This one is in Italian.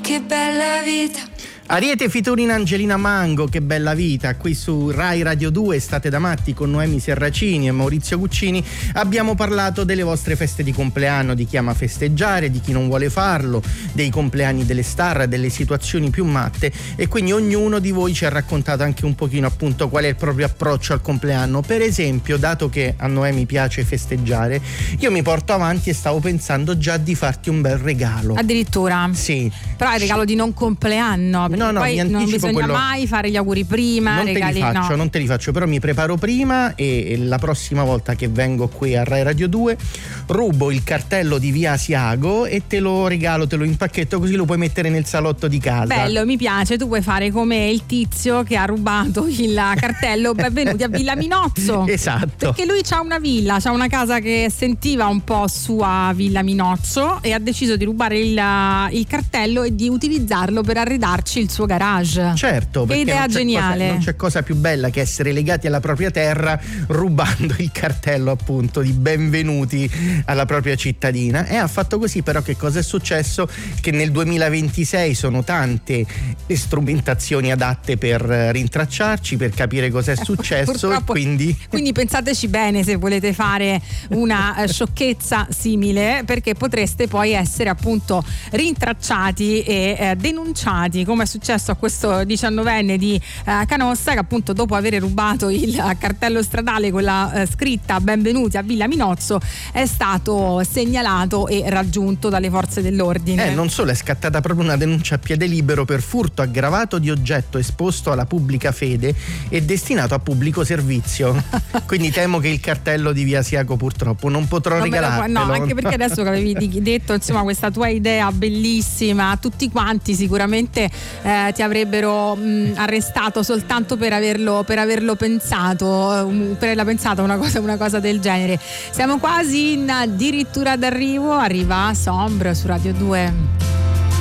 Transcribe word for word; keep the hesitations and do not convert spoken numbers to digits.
che bella vita. Ariete featuring Angelina Mango, che bella vita, qui su Rai Radio due, State da matti con Noemi Serracini e Maurizio Guccini. Abbiamo parlato delle vostre feste di compleanno, di chi ama festeggiare, di chi non vuole farlo, dei compleanni delle star, delle situazioni più matte, e quindi ognuno di voi ci ha raccontato anche un pochino appunto qual è il proprio approccio al compleanno. Per esempio, dato che a Noemi piace festeggiare, io mi porto avanti e stavo pensando già di farti un bel regalo. Addirittura? Sì. Però è il regalo di non compleanno. No, no, poi mi anticipo non bisogna quello... mai fare gli auguri prima. Non regali, te li faccio, no. non te li faccio, però mi preparo prima e la prossima volta che vengo qui a Rai Radio due rubo il cartello di Via Asiago e te lo regalo, te lo impacchetto, così lo puoi mettere nel salotto di casa. Bello, mi piace. Tu puoi fare come il tizio che ha rubato il cartello benvenuti a Villa Minozzo. Esatto. Perché lui c'ha una villa, c'ha una casa che sentiva un po' sua Villa Minozzo e ha deciso di rubare il, il cartello e di utilizzarlo per arredarci il suo garage. Certo, che perché idea non c'è geniale. Cosa, non c'è cosa più bella che essere legati alla propria terra rubando il cartello appunto di benvenuti alla propria cittadina. E ha fatto così. Però che cosa è successo? Che nel duemilaventisei sono tante le strumentazioni adatte per rintracciarci, per capire cosa è successo, e quindi quindi pensateci bene se volete fare una eh, sciocchezza simile, perché potreste poi essere appunto rintracciati e eh, denunciati, come è successo a questo diciannovenne di eh, Canossa, che appunto dopo aver rubato il cartello stradale con la eh, scritta benvenuti a Villa Minozzo è stato segnalato e raggiunto dalle forze dell'ordine. Eh, non solo, è scattata proprio una denuncia a piede libero per furto aggravato di oggetto esposto alla pubblica fede e destinato a pubblico servizio. Quindi temo che il cartello di Via Asiago purtroppo non potrò no, regalartelo. No, anche perché adesso che avevi detto insomma questa tua idea bellissima, tutti quanti sicuramente eh, ti avrebbero mh, arrestato soltanto per averlo, per averlo pensato, um, per averla pensata una cosa, una cosa del genere. Siamo quasi in addirittura d'arrivo, arriva Sombre su Radio due.